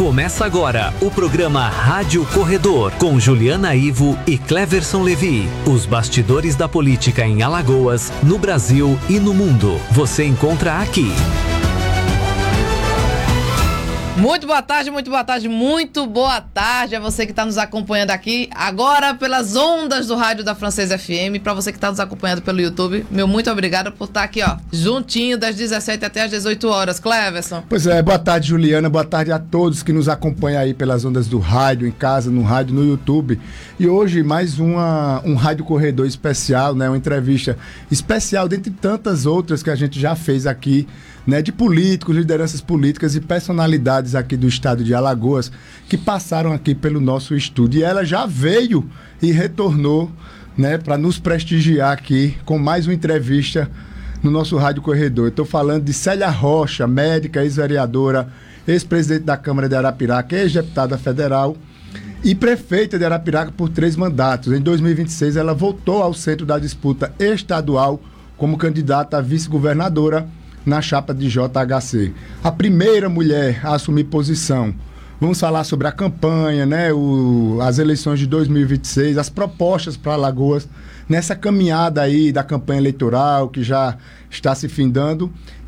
Começa agora o programa Rádio Corredor, com Juliana Ivo e Cleverson Levi. Os bastidores da política em Alagoas, no Brasil e no mundo. Você encontra aqui. Muito boa tarde, muito boa tarde, muito boa tarde a você que está nos acompanhando aqui agora pelas ondas do rádio da Francesa FM. Para você que está nos acompanhando pelo YouTube, meu muito obrigado por estar aqui, juntinho das 17 até as 18 horas. Cleverson. Pois é, boa tarde, Juliana, boa tarde a todos que nos acompanham aí pelas ondas do rádio, em casa, no rádio, no YouTube. E hoje mais um Rádio Corredor especial, né? Uma entrevista especial, dentre tantas outras que a gente já fez aqui, né, de políticos, lideranças políticas e personalidades aqui do estado de Alagoas que passaram aqui pelo nosso estúdio. E ela já veio e retornou, né, para nos prestigiar aqui com mais uma entrevista no nosso Rádio Corredor. Eu estou falando de Célia Rocha, médica, ex-vereadora, ex-presidente da Câmara de Arapiraca, ex-deputada federal e prefeita de Arapiraca por 3 mandatos. Em 2026, ela voltou ao centro da disputa estadual como candidata a vice-governadora na chapa de JHC. A primeira mulher a assumir posição. Vamos falar sobre a campanha, né, as eleições de 2026, as propostas para Alagoas, nessa caminhada aí da campanha eleitoral que já está se findando.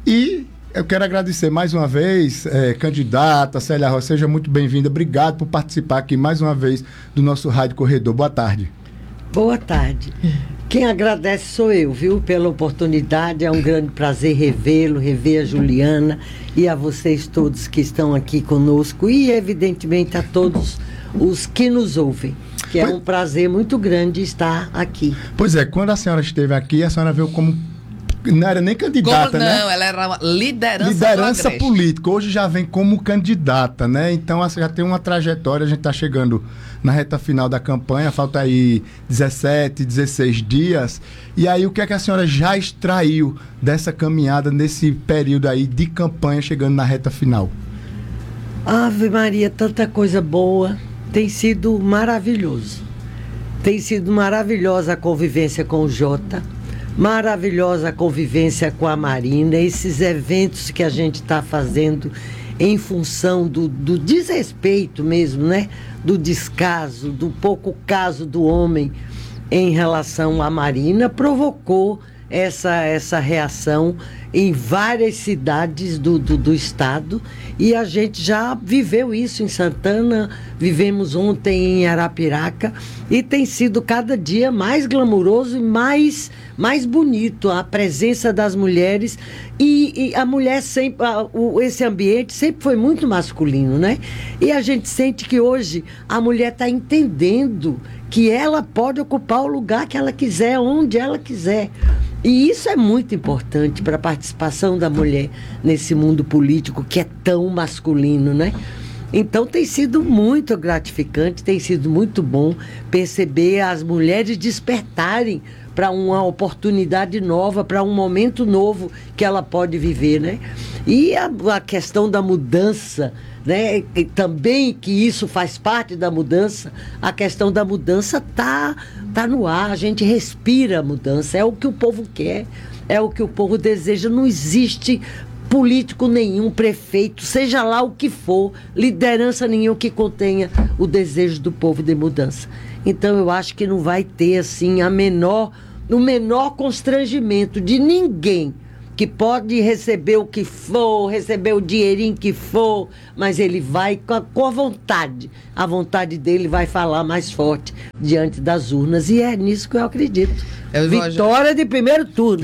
E eu quero agradecer mais uma vez, candidata Célia Rocha, seja muito bem-vinda. Obrigado por participar aqui mais uma vez do nosso Rádio Corredor. Boa tarde. Boa tarde. Quem agradece sou eu, viu, pela oportunidade. É um grande prazer revê-lo, rever a Juliana e a vocês todos que estão aqui conosco e, evidentemente, a todos os que nos ouvem, que é um prazer muito grande estar aqui. Pois é, quando a senhora esteve aqui, a senhora veio como... Não era nem candidata, né? Não, ela era uma liderança política. Hoje já vem como candidata, né? Então, assim, já tem uma trajetória. A gente está chegando na reta final da campanha. Falta aí 17, 16 dias. E aí, o que é que a senhora já extraiu dessa caminhada, nesse período aí de campanha, chegando na reta final? Ave Maria, tanta coisa boa. Tem sido maravilhoso. Tem sido maravilhosa a convivência com o Jota. Maravilhosa a convivência com a Marina, esses eventos que a gente está fazendo em função do desrespeito mesmo, né? Do descaso, do pouco caso do homem em relação à Marina, provocou essa reação em várias cidades do estado, e a gente já viveu isso em Santana, vivemos ontem em Arapiraca, e tem sido cada dia mais glamuroso e mais bonito a presença das mulheres, e a mulher sempre, esse ambiente sempre foi muito masculino, né? E a gente sente que hoje a mulher está entendendo que ela pode ocupar o lugar que ela quiser, onde ela quiser. E isso é muito importante para a participação da mulher nesse mundo político que é tão masculino, né? Então tem sido muito gratificante, tem sido muito bom perceber as mulheres despertarem para uma oportunidade nova, para um momento novo que ela pode viver, né? E a questão da mudança, né? E também que isso faz parte da mudança, a questão da mudança tá no ar, a gente respira a mudança, é o que o povo quer, é o que o povo deseja. Não existe político nenhum, prefeito, seja lá o que for, liderança nenhuma que contenha o desejo do povo de mudança. Então eu acho que não vai ter assim o menor constrangimento de ninguém, que pode receber o que for, receber o dinheirinho que for, mas ele vai com a vontade. A vontade dele vai falar mais forte diante das urnas, e é nisso que eu acredito. Vitória de primeiro turno.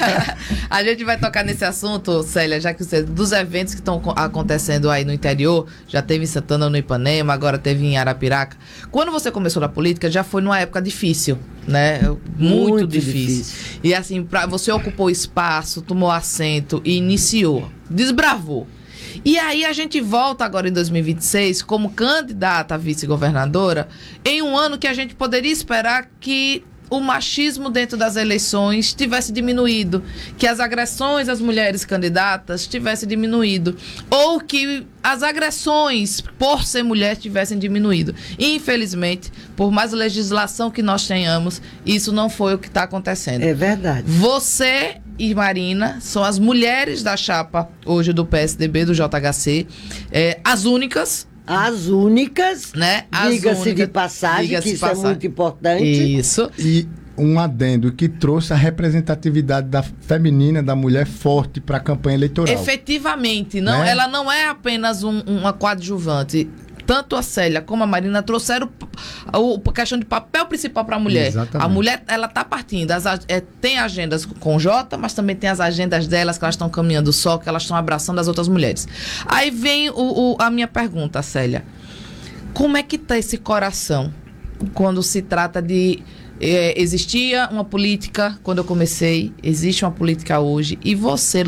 A gente vai tocar nesse assunto, Célia, já que você, dos eventos que estão acontecendo aí no interior, já teve em Santana, no Ipanema, agora teve em Arapiraca. Quando você começou na política, já foi numa época difícil, né? Muito difícil. E assim, você ocupou espaço, tomou assento e iniciou, desbravou. E aí a gente volta agora em 2026 como candidata a vice-governadora, em um ano que a gente poderia esperar que o machismo dentro das eleições tivesse diminuído, que as agressões às mulheres candidatas tivessem diminuído, ou que as agressões por ser mulher tivessem diminuído. Infelizmente, por mais legislação que nós tenhamos, isso não foi o que está acontecendo. É verdade. Você e Marina são as mulheres da chapa hoje do PSDB, do JHC, as únicas As únicas, né? Diga-se de passagem, que isso é muito importante. Isso. E um adendo que trouxe a representatividade feminina da mulher forte para a campanha eleitoral. Efetivamente, não, Né? ela não é apenas uma coadjuvante. Tanto a Célia como a Marina trouxeram a questão de papel principal para a mulher. Exatamente. A mulher, ela está partindo. Tem agendas com Jota, mas também tem as agendas delas que elas estão caminhando só, que elas estão abraçando as outras mulheres. Aí vem a minha pergunta, Célia. Como é que está esse coração quando se trata de... existia uma política quando eu comecei, existe uma política hoje, e você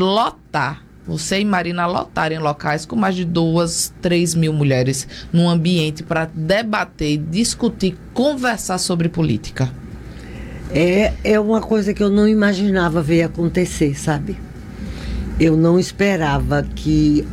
e Marina lotarem locais com mais de 2, 3 mil mulheres num ambiente para debater, discutir, conversar sobre política? É uma coisa que eu não imaginava ver acontecer, sabe? Eu não esperava que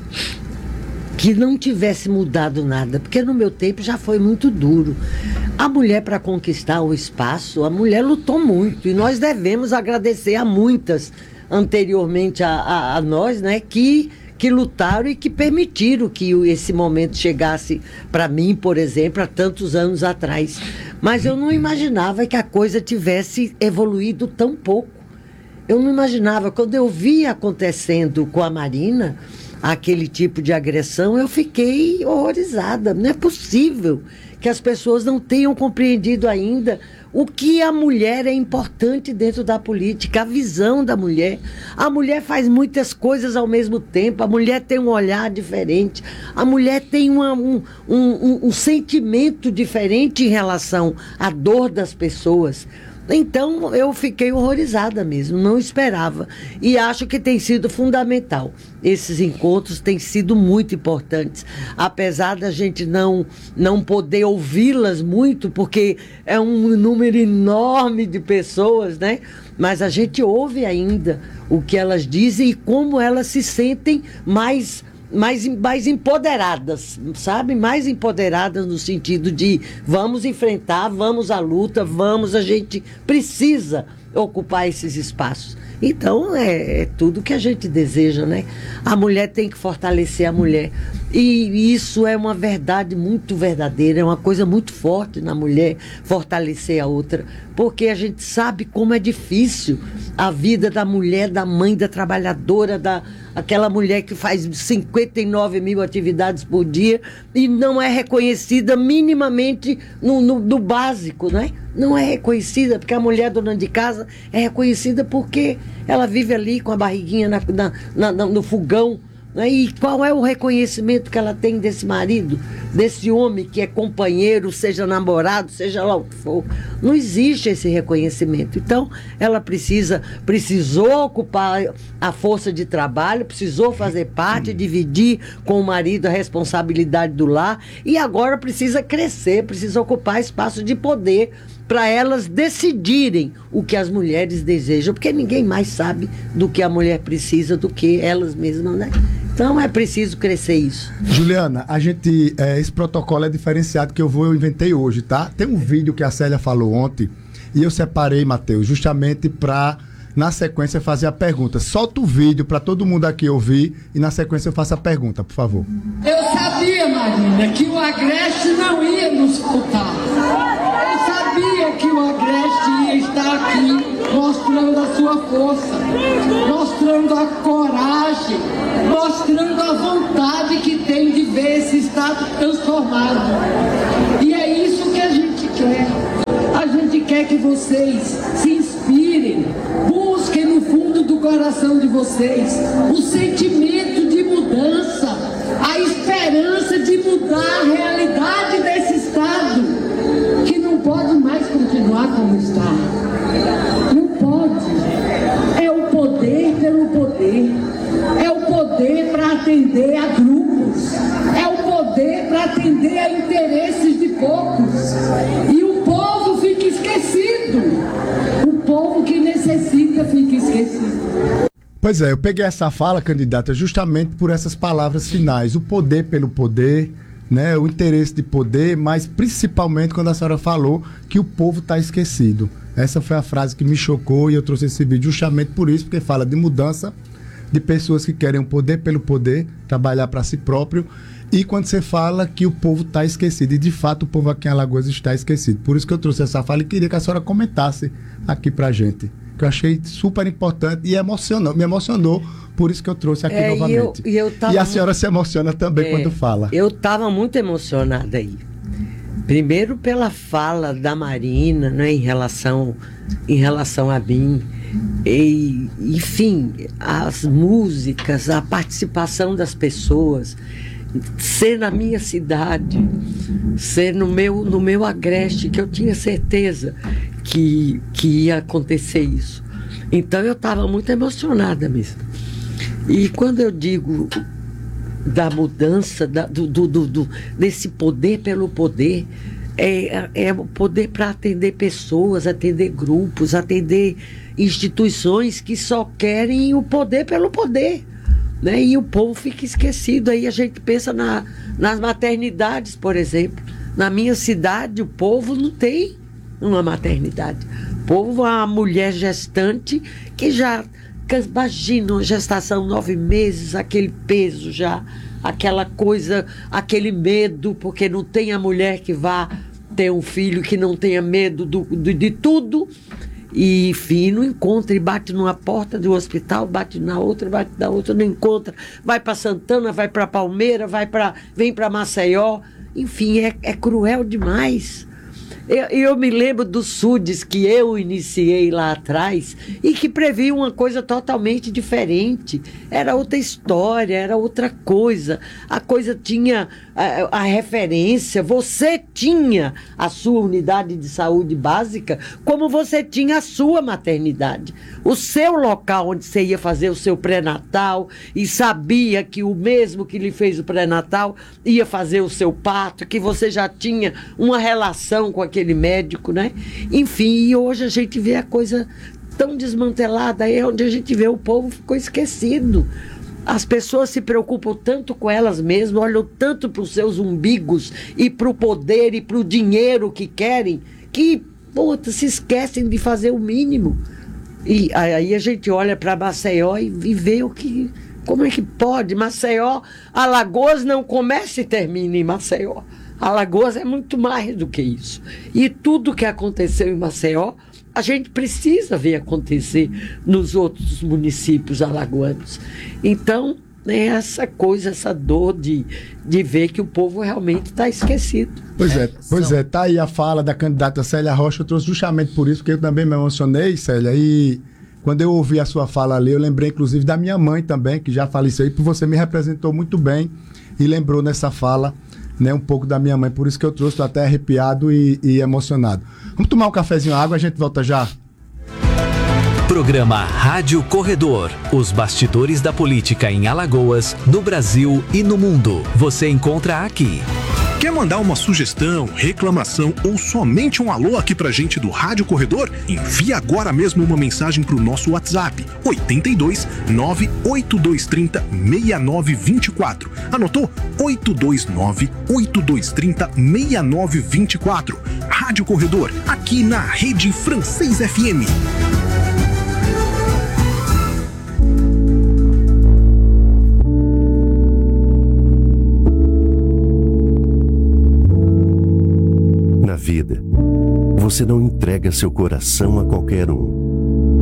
não tivesse mudado nada, porque no meu tempo já foi muito duro. A mulher, para conquistar o espaço, a mulher lutou muito, e nós devemos agradecer a muitas anteriormente a nós, né, que lutaram e que permitiram que esse momento chegasse para mim, por exemplo, há tantos anos atrás. Mas eu não imaginava que a coisa tivesse evoluído tão pouco. Eu não imaginava. Quando eu vi acontecendo com a Marina aquele tipo de agressão, eu fiquei horrorizada. Não é possível que as pessoas não tenham compreendido ainda o que a mulher é importante dentro da política, a visão da mulher. A mulher faz muitas coisas ao mesmo tempo, a mulher tem um olhar diferente, a mulher tem um sentimento diferente em relação à dor das pessoas. Então, eu fiquei horrorizada mesmo, não esperava. E acho que tem sido fundamental. Esses encontros têm sido muito importantes. Apesar da gente não poder ouvi-las muito, porque é um número enorme de pessoas, né? Mas a gente ouve ainda o que elas dizem e como elas se sentem mais empoderadas, sabe? Mais empoderadas no sentido de vamos enfrentar, vamos à luta, a gente precisa ocupar esses espaços. Então, é tudo que a gente deseja, né? A mulher tem que fortalecer a mulher. E isso é uma verdade muito verdadeira, é uma coisa muito forte na mulher, fortalecer a outra. Porque a gente sabe como é difícil a vida da mulher, da mãe, da trabalhadora, aquela mulher que faz 59 mil atividades por dia e não é reconhecida minimamente no básico, né? Não é reconhecida, porque a mulher dona de casa é reconhecida porque ela vive ali com a barriguinha no fogão, né? E qual é o reconhecimento que ela tem desse marido, desse homem que é companheiro, seja namorado, seja lá o que for? Não existe esse reconhecimento. Então, ela precisou ocupar a força de trabalho, precisou fazer parte, dividir com o marido a responsabilidade do lar, e agora precisa crescer, precisa ocupar espaço de poder para elas decidirem o que as mulheres desejam, porque ninguém mais sabe do que a mulher precisa do que elas mesmas, né? Então é preciso crescer isso. Juliana, esse protocolo é diferenciado que eu inventei hoje, tá? Tem um vídeo que a Célia falou ontem e eu separei, Matheus, justamente para, na sequência, fazer a pergunta. Solta o vídeo para todo mundo aqui ouvir e na sequência eu faço a pergunta, por favor. Eu sabia, Marina, que o Agreste não ia nos escutar. Eu sabia que o Agreste ia estar aqui mostrando a sua força, mostrando a coragem, mostrando a vontade que tem de ver esse estado transformado. E é isso que a gente quer. A gente quer que vocês se inspirem, busquem no fundo do coração de vocês o sentimento de mudança, a esperança de mudar a realidade desse estado, que não pode mais continuar como está. Não pode. É o poder pelo poder. É o poder para atender a grupos. É o poder para atender a interesses de poucos. E o povo fica esquecido. O povo que necessita fica esquecido. Pois é, eu peguei essa fala, candidata, justamente por essas palavras finais. O poder pelo poder, né? O interesse de poder, mas principalmente quando a senhora falou que o povo está esquecido. Essa foi a frase que me chocou e eu trouxe esse vídeo justamente por isso, porque fala de mudança, de pessoas que querem o poder pelo poder, trabalhar para si próprio, e quando você fala que o povo está esquecido, e de fato o povo aqui em Alagoas está esquecido. Por isso que eu trouxe essa fala e queria que a senhora comentasse aqui para a gente, que eu achei super importante e me emocionou, por isso que eu trouxe aqui novamente. E a senhora se emociona também quando fala. Eu estava muito emocionada aí. Primeiro pela fala da Marina, né, em relação a mim. E, enfim, as músicas, a participação das pessoas, ser na minha cidade, ser no meu agreste, que eu tinha certeza que ia acontecer isso. Então eu estava muito emocionada mesmo. E quando eu digo da mudança, desse poder pelo poder, é o poder para atender pessoas, atender grupos, atender instituições que só querem o poder pelo poder, né? E o povo fica esquecido. Aí a gente pensa nas maternidades, por exemplo. Na minha cidade, o povo não tem uma maternidade. O povo é uma mulher gestante que já... Imagina uma gestação 9 meses, aquele peso já, aquela coisa, aquele medo, porque não tem a mulher que vá ter um filho que não tenha medo de tudo. E, enfim, não encontra, e bate numa porta do hospital, bate na outra, não encontra. Vai para Santana, vai para Palmeira, vem para Maceió. Enfim, é cruel demais. Eu me lembro dos SUDs que eu iniciei lá atrás e que previam uma coisa totalmente diferente. Era outra história, era outra coisa. A coisa tinha a referência. Você tinha a sua unidade de saúde básica como você tinha a sua maternidade. O seu local onde você ia fazer o seu pré-natal e sabia que o mesmo que lhe fez o pré-natal ia fazer o seu parto, que você já tinha uma relação com aquele médico, né? Enfim, e hoje a gente vê a coisa tão desmantelada, aí é onde a gente vê o povo ficou esquecido. As pessoas se preocupam tanto com elas mesmas, olham tanto para os seus umbigos e para o poder e para o dinheiro que querem, que, se esquecem de fazer o mínimo. E aí a gente olha para Maceió e vê como é que pode. Maceió, Alagoas não começa e termina em Maceió. Alagoas é muito mais do que isso. E tudo que aconteceu em Maceió, a gente precisa ver acontecer nos outros municípios alagoanos. Então, essa coisa, essa dor de ver que o povo realmente está esquecido. Pois é, tá aí a fala da candidata Célia Rocha, eu trouxe justamente por isso, porque eu também me emocionei, Célia, e quando eu ouvi a sua fala ali, eu lembrei inclusive da minha mãe também, que já faleceu, e você me representou muito bem e lembrou nessa fala, né, um pouco da minha mãe, por isso que eu trouxe, tô até arrepiado e emocionado. Vamos tomar um cafezinho, água, a gente volta já. Programa Rádio Corredor. Os bastidores da política em Alagoas, no Brasil e no mundo. Você encontra aqui. Quer mandar uma sugestão, reclamação ou somente um alô aqui pra gente do Rádio Corredor? Envie agora mesmo uma mensagem pro nosso WhatsApp 82 98230 6924. Anotou? 829 8230 6924. Rádio Corredor, aqui na Rede Francês FM. Na vida, você não entrega seu coração a qualquer um.